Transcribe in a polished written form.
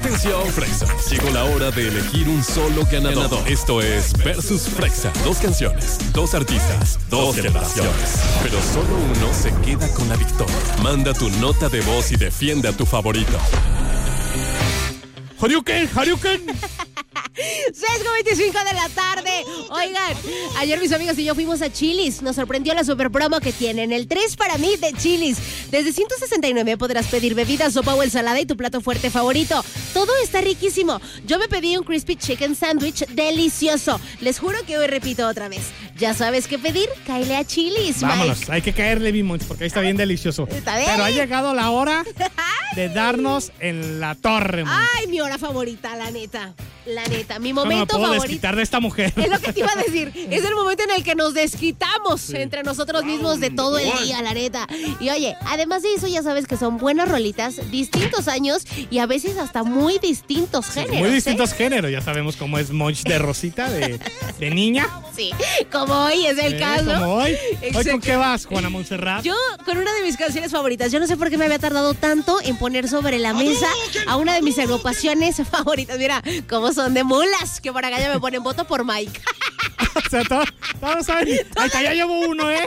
Atención, Frexas. Llegó la hora de elegir un solo ganador. Esto es Versus Frexa. 2 canciones, 2 artistas, 2 generaciones. Pero solo uno se queda con la victoria. Manda tu nota de voz y defiende a tu favorito. ¡Hadouken! ¡Hadouken! 6:25 de la tarde. Oigan, ayer mis amigos y yo fuimos a Chili's. Nos sorprendió la super promo que tienen. El 3 para mí de Chili's. Desde 169 podrás pedir bebida, sopa o ensalada y tu plato fuerte favorito. Todo está riquísimo. Yo me pedí un crispy chicken sandwich delicioso. Les juro que hoy repito otra vez. Ya sabes qué pedir, cáele a Chili's. Vámonos, Mike. hay que caerle, Bimonch, porque ahí está bien delicioso. ¿Está bien? Pero ha llegado la hora de darnos en la torre, Monch. Ay, mi hora favorita, la neta. La neta, mi No me momento puedo favorito. desquitar de esta mujer. Es lo que te iba a decir. Es el momento en el que nos desquitamos entre nosotros mismos de todo el día, la neta. Y oye, además de eso, ya sabes que son buenas rolitas, distintos años y a veces hasta muy distintos géneros. Muy distintos géneros. Ya sabemos cómo es Monch de Rosita, de niña. Sí, como hoy es el caso. Como hoy. ¿Hoy con Exacto. qué vas, Juana Montserrat? Yo con una de mis canciones favoritas. Yo no sé por qué me había tardado tanto en poner sobre la mesa a una de mis agrupaciones favoritas. Mira, cómo son de mulas, que por acá ya me ponen voto por Mike. O sea, todos saben. Hasta ya llevo uno, ¿eh?